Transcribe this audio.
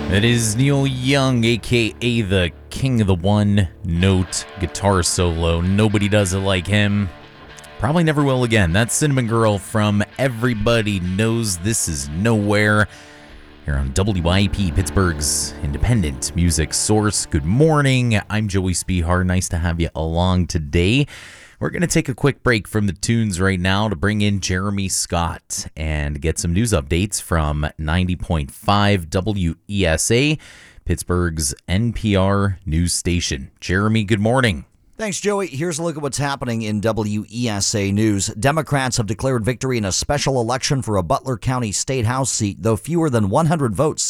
It is Neil Young, aka the king of the one-note guitar solo. Nobody does it like him. Probably never will again. That's Cinnamon Girl from Everybody Knows This Is Nowhere here on WYP, Pittsburgh's independent music source. Good morning. I'm Joey Spihar. Nice to have you along today. We're going to take a quick break from the tunes right now to bring in Jeremy Scott and get some news updates from 90.5 WESA, Pittsburgh's NPR news station. Jeremy, good morning. Thanks, Joey. Here's a look at what's happening in WESA News. Democrats have declared victory in a special election for a Butler County State House seat, though fewer than 100 votes